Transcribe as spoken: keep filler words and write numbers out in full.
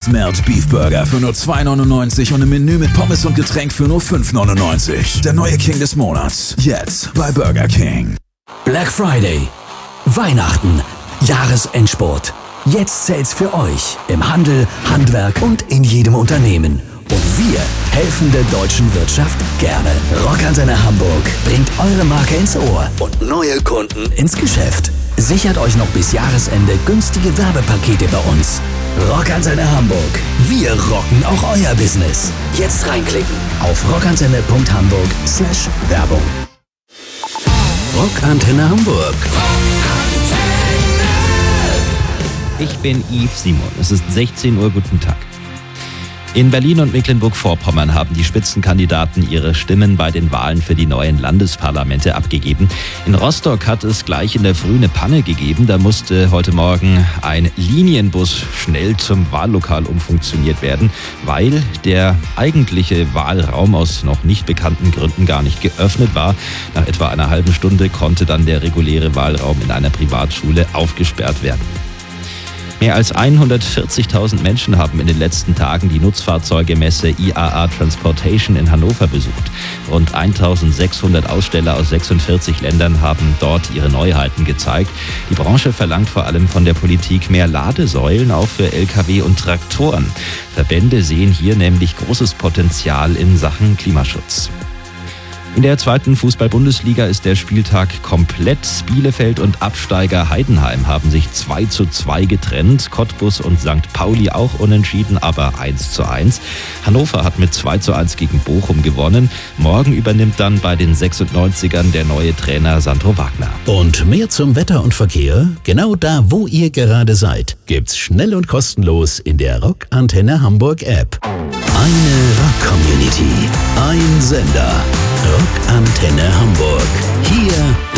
Melt Beef Burger für nur zwei neunundneunzig und ein Menü mit Pommes und Getränk für nur fünf neunundneunzig. Der neue King des Monats. Jetzt bei Burger King. Black Friday, Weihnachten, Jahresendspurt. Jetzt zählt's für euch im Handel, Handwerk und in jedem Unternehmen. Und wir helfen der deutschen Wirtschaft gerne. Rockantenne Hamburg bringt eure Marke ins Ohr und neue Kunden ins Geschäft. Sichert euch noch bis Jahresende günstige Werbepakete bei uns. Rockantenne Hamburg. Wir rocken auch euer Business. Jetzt reinklicken auf rockantenne punkt hamburg slash Werbung. Rockantenne Hamburg. Ich bin Yves Simon. Es ist sechzehn Uhr. Guten Tag. In Berlin und Mecklenburg-Vorpommern haben die Spitzenkandidaten ihre Stimmen bei den Wahlen für die neuen Landesparlamente abgegeben. In Rostock hat es gleich in der Früh eine Panne gegeben. Da musste heute Morgen ein Linienbus schnell zum Wahllokal umfunktioniert werden, weil der eigentliche Wahlraum aus noch nicht bekannten Gründen gar nicht geöffnet war. Nach etwa einer halben Stunde konnte dann der reguläre Wahlraum in einer Privatschule aufgesperrt werden. Mehr als hundertvierzigtausend Menschen haben in den letzten Tagen die Nutzfahrzeugemesse I A A Transportation in Hannover besucht. Rund eintausendsechshundert Aussteller aus sechsundvierzig Ländern haben dort ihre Neuheiten gezeigt. Die Branche verlangt vor allem von der Politik mehr Ladesäulen, auch für L K W und Traktoren. Verbände sehen hier nämlich großes Potenzial in Sachen Klimaschutz. In der zweiten Fußball-Bundesliga ist der Spieltag komplett. Bielefeld und Absteiger Heidenheim haben sich zwei zu zwei getrennt. Cottbus und Sankt Pauli auch unentschieden, aber eins zu eins. Hannover hat mit zwei zu eins gegen Bochum gewonnen. Morgen übernimmt dann bei den sechsundneunzigern der neue Trainer Sandro Wagner. Und mehr zum Wetter und Verkehr? Genau da, wo ihr gerade seid, gibt's schnell und kostenlos in der Rockantenne Hamburg App. Eine Rock-Community, ein Sender. Rockantenne Hamburg. Hier